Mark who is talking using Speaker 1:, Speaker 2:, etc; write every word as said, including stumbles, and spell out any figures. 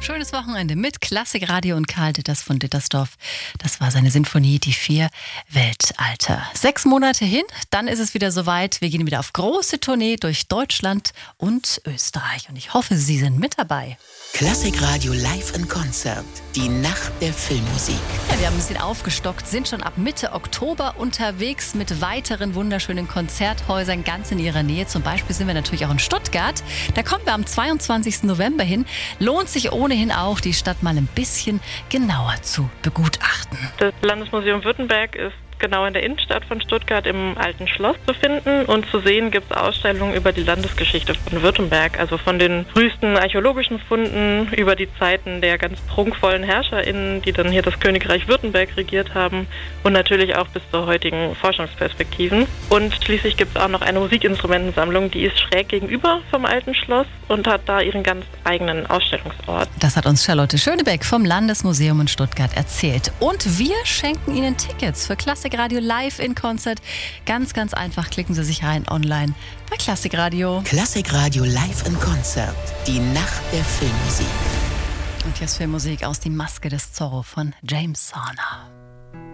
Speaker 1: Schönes Wochenende mit Klassikradio und Karl Ditters von Dittersdorf. Das war seine Sinfonie Die vier Weltalter. Sechs Monate hin, dann ist es wieder soweit. Wir gehen wieder auf große Tournee durch Deutschland und Österreich. Und ich hoffe, Sie sind mit dabei.
Speaker 2: Klassikradio live in Konzert. Die Nacht der Filmmusik.
Speaker 1: Ja, wir haben ein bisschen aufgestockt, sind schon ab Mitte Oktober unterwegs mit weiteren wunderschönen Konzerthäusern ganz in Ihrer Nähe. Zum Beispiel sind wir natürlich auch in Stuttgart. Da kommen wir am zweiundzwanzigsten November hin. Lohnt sich ohnehin auch, die Stadt mal ein bisschen genauer zu begutachten.
Speaker 3: Das Landesmuseum Württemberg ist genau in der Innenstadt von Stuttgart im Alten Schloss zu finden, und zu sehen gibt es Ausstellungen über die Landesgeschichte von Württemberg, also von den frühesten archäologischen Funden über die Zeiten der ganz prunkvollen HerrscherInnen, die dann hier das Königreich Württemberg regiert haben, und natürlich auch bis zur heutigen Forschungsperspektiven. Und schließlich gibt es auch noch eine Musikinstrumentensammlung, die ist schräg gegenüber vom Alten Schloss und hat da ihren ganz eigenen Ausstellungsort.
Speaker 1: Das hat uns Charlotte Schönebeck vom Landesmuseum in Stuttgart erzählt. Und wir schenken Ihnen Tickets für Klassikradio live in Konzert. Ganz, ganz einfach klicken Sie sich rein online bei Klassikradio.
Speaker 2: Klassikradio live in Konzert. Die Nacht der Filmmusik.
Speaker 1: Und hier ist Filmmusik aus Die Maske des Zorro von James Horner.